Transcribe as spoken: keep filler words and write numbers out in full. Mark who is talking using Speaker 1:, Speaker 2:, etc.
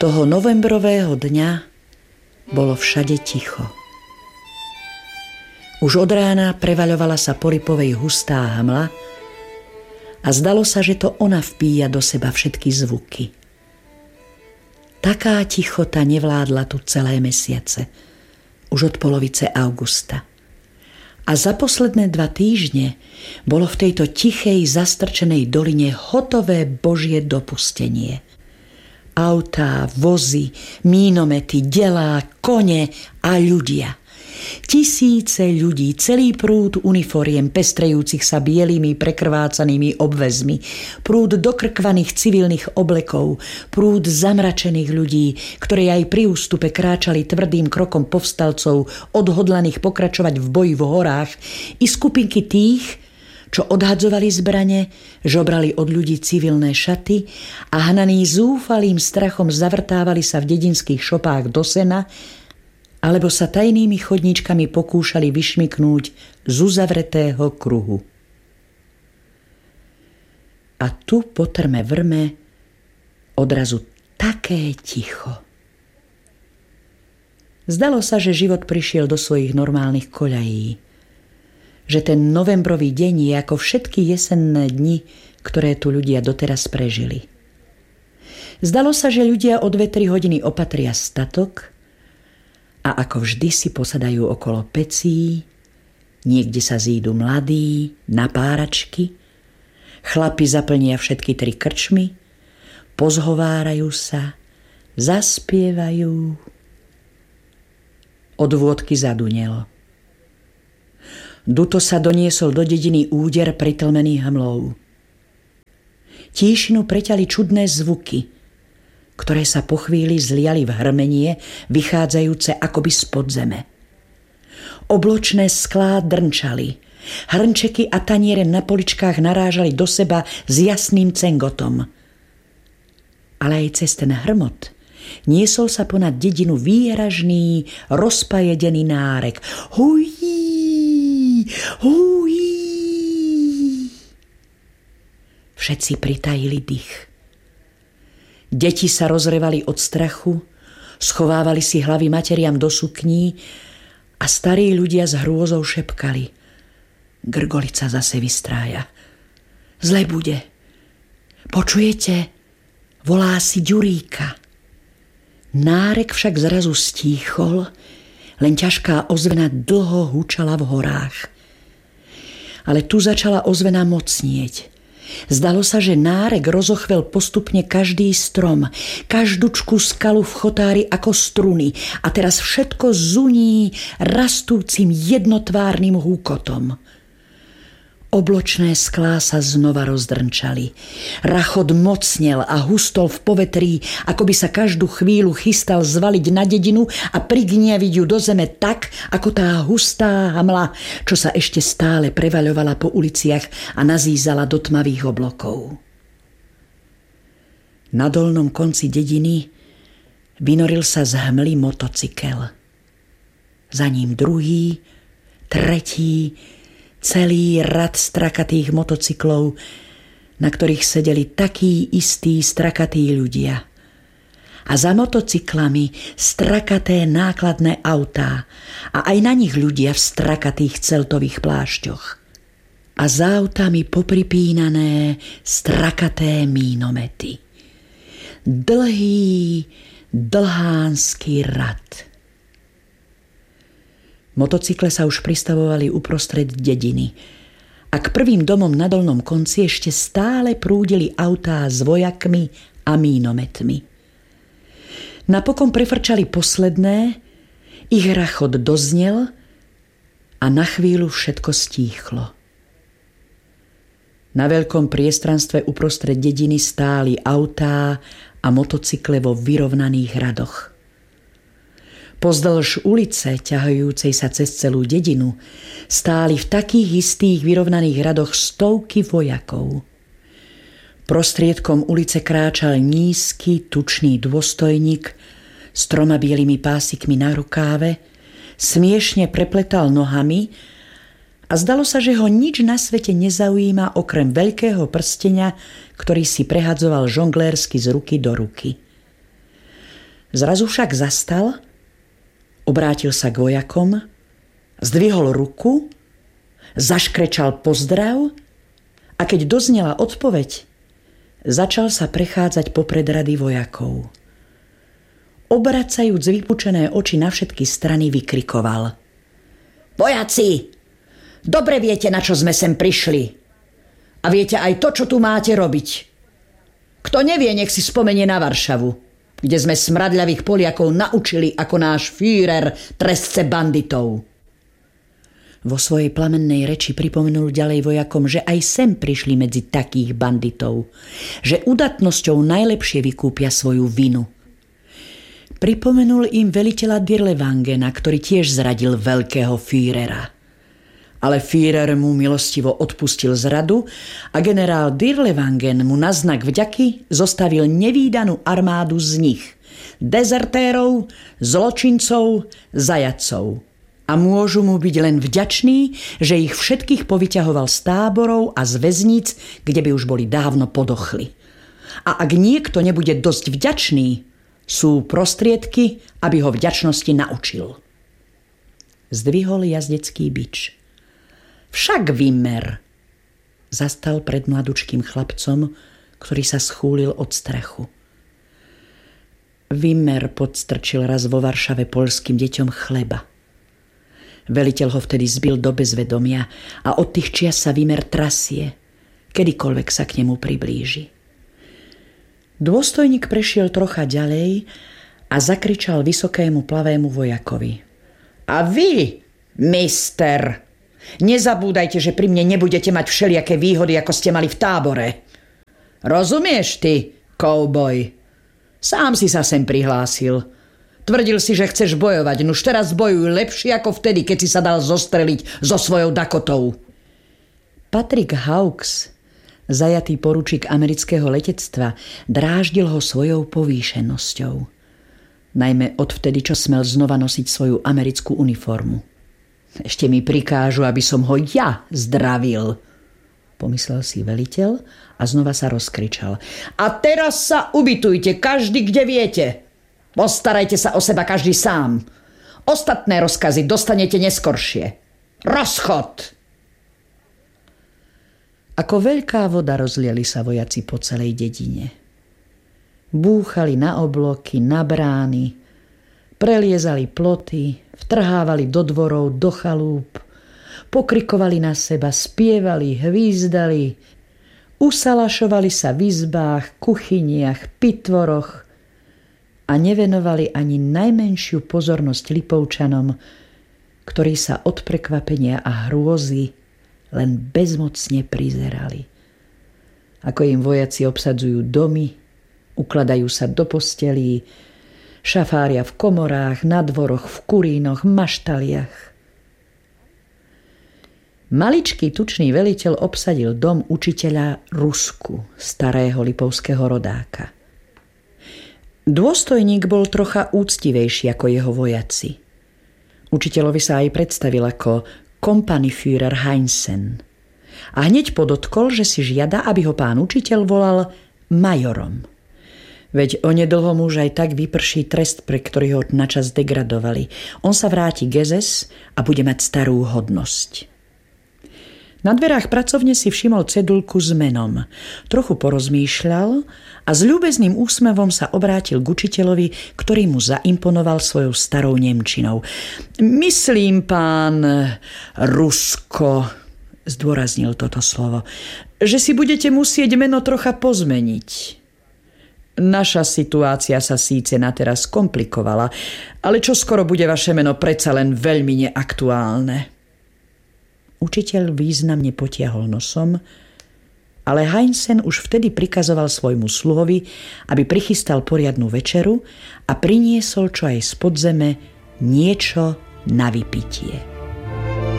Speaker 1: Toho novembrového dňa bolo všade ticho. Už od rána prevaľovala sa po Lipovej hustá hmla a zdalo sa, že to ona vpíja do seba všetky zvuky. Taká tichota nevládla tu celé mesiace, už od polovice augusta. A za posledné dva týždne bolo v tejto tichej, zastrčenej doline hotové Božie dopustenie. Autá, vozy, mínomety, delá, kone a ľudia. Tisíce ľudí, celý prúd uniforiem pestrejúcich sa bielými prekrvácanými obväzmi, prúd dokrkvaných civilných oblekov, prúd zamračených ľudí, ktorí aj pri ústupe kráčali tvrdým krokom povstalcov, odhodlaných pokračovať v boji v horách, i skupinky tých, čo odhadzovali zbrane, žobrali od ľudí civilné šaty a hnaní zúfalým strachom zavrtávali sa v dedinských šopách do sena, alebo sa tajnými chodníčkami pokúšali vyšmyknúť z uzavretého kruhu. A tu po trme vrme odrazu také ticho. Zdalo sa, že život prišiel do svojich normálnych koľají. Že ten novembrový deň je ako všetky jesenné dni, ktoré tu ľudia doteraz prežili. Zdalo sa, že ľudia o dve tri hodiny opatria statok a ako vždy si posadajú okolo pecí, niekde sa zídu mladí, na páračky, chlapi zaplnia všetky tri krčmy, pozhovárajú sa, zaspievajú. Od vôdky zadunelo. Duto sa doniesol do dediny úder pritlmený hmlou. Tíšinu preťali čudné zvuky, ktoré sa po chvíli zliali v hrmenie, vychádzajúce akoby z podzeme. Obločné sklá drnčali, hrnčeky a taniere na poličkách narážali do seba s jasným cengotom. Ale aj cez ten hrmot niesol sa ponad dedinu výražný, rozpajedený nárek. Hují! Hují! Všetci pritajili dých. Deti sa rozrevali od strachu, schovávali si hlavy materiam do sukní a starí ľudia s hrôzou šepkali. Grgolica zase vystrája. Zle bude. Počujete? Volá si Ďuríka. Nárek však zrazu stíchol, len ťažká ozvena dlho hučala v horách. Ale tu začala ozvena mocnieť. Zdalo sa, že nárek rozochvel postupne každý strom, každúčku skalu v chotári ako struny a teraz všetko zuní rastúcim jednotvárnym húkotom. Obločné sklá sa znova rozdrnčali. Rachot mocnel a hustol v povetrí, ako by sa každú chvíľu chystal zvaliť na dedinu a prignieviť ju do zeme tak, ako tá hustá hmla, čo sa ešte stále prevaľovala po uliciach a nazízala do tmavých oblokov. Na dolnom konci dediny vynoril sa z hmly motocykel. Za ním druhý, tretí, celý rad strakatých motocyklov, na ktorých sedeli takí istí strakatí ľudia. A za motocyklami strakaté nákladné autá a aj na nich ľudia v strakatých celtových plášťoch. A za autami popripínané strakaté mínomety. Dlhý, dlhánsky rad. Motocykle sa už pristavovali uprostred dediny a k prvým domom na dolnom konci ešte stále prúdili autá s vojakmi a mínometmi. Napokon prefrčali posledné, ich rachot doznel a na chvíľu všetko stíchlo. Na veľkom priestranstve uprostred dediny stáli autá a motocykle vo vyrovnaných radoch. Pozdĺž ulice, ťahajúcej sa cez celú dedinu, stáli v takých istých vyrovnaných radoch stovky vojakov. Prostriedkom ulice kráčal nízky, tučný dôstojník s troma bielými pásikmi na rukáve, smiešne prepletal nohami a zdalo sa, že ho nič na svete nezaujíma okrem veľkého prsteňa, ktorý si prehadzoval žonglérsky z ruky do ruky. Zrazu však zastal, obrátil sa k vojakom, zdvihol ruku, zaškrečal pozdrav a keď doznela odpoveď, začal sa prechádzať popred rady vojakov. Obracajúc vypučené oči na všetky strany, vykrikoval: Vojaci, dobre viete, na čo sme sem prišli. A viete aj to, čo tu máte robiť. Kto nevie, nech si spomenie na Varšavu, kde sme smradľavých Poliakov naučili, ako náš Führer trestce banditov. Vo svojej plamennej reči pripomenul ďalej vojakom, že aj sem prišli medzi takých banditov, že udatnosťou najlepšie vykúpia svoju vinu. Pripomenul im veliteľa Dirlewangena, ktorý tiež zradil veľkého Führera. Ale Führer mu milostivo odpustil zradu a generál Dirlewangen mu na znak vďaky zostavil nevídanú armádu z nich, dezertérov, zločincov, zajatcov. A môžu mu byť len vďační, že ich všetkých povyťahoval z táborov a z väzníc, kde by už boli dávno podochli. A ak niekto nebude dosť vďačný, sú prostriedky, aby ho vďačnosti naučil. Zdvihol jazdecký bič. Však Wimmer zastal pred mladučkým chlapcom, ktorý sa schúlil od strachu. Wimmer podstrčil raz vo Varšave poľským deťom chleba. Veliteľ ho vtedy zbil do bezvedomia a od tých čias sa Wimmer trasie, kedykoľvek sa k nemu priblíži. Dôstojník prešiel trocha ďalej a zakričal vysokému plavému vojakovi: A vy, mister, nezabúdajte, že pri mne nebudete mať všelijaké výhody, ako ste mali v tábore. Rozumieš ty, kouboj? Sám si sa sem prihlásil. Tvrdil si, že chceš bojovať, nuž teraz bojuj lepšie ako vtedy, keď si sa dal zostreliť so svojou Dakotou. Patrick Hawks, zajatý poručík amerického letectva, dráždil ho svojou povýšenosťou. Najmä odvtedy, čo smel znova nosiť svoju americkú uniformu. Ešte mi prikážu, aby som ho ja zdravil, pomyslel si veliteľ a znova sa rozkričal. A teraz sa ubytujte, každý kde viete. Postarajte sa o seba každý sám. Ostatné rozkazy dostanete neskoršie. Rozchod! Ako veľká voda rozliali sa vojaci po celej dedine. Búchali na obloky, na brány, preliezali ploty, vtrhávali do dvorov, do chalúp, pokrikovali na seba, spievali, hvízdali, usalašovali sa v izbách, kuchyniach, pitvoroch a nevenovali ani najmenšiu pozornosť Lipovčanom, ktorí sa od prekvapenia a hrôzy len bezmocne prizerali. Ako im vojaci obsadzujú domy, ukladajú sa do postelí, šafária v komorách, na dvoroch, v kurínoch, maštaliach. Maličký tučný veliteľ obsadil dom učiteľa Rusku, starého lipovského rodáka. Dôstojník bol trocha úctivejší ako jeho vojaci. Učiteľovi sa aj predstavil ako Kompaniführer Heinsen. A hneď podotkol, že si žiada, aby ho pán učiteľ volal majorom. Veď onedlho mu už aj tak vyprší trest, pre ktorý ho načas degradovali. On sa vráti k es es a bude mať starú hodnosť. Na dverách pracovne si všimol cedulku s menom. Trochu porozmýšľal a s ľúbezným úsmevom sa obrátil k učiteľovi, ktorý mu zaimponoval svojou starou nemčinou. Myslím, pán Rusko, zdôraznil toto slovo, že si budete musieť meno trocha pozmeniť. Naša situácia sa síce na teraz komplikovala, ale čo skoro bude vaše meno predsa len veľmi neaktuálne. Učiteľ významne potiahol nosom, ale Heinsen už vtedy prikazoval svojmu sluhovi, aby prichystal poriadnu večeru a priniesol čo aj z podzeme niečo na vypitie.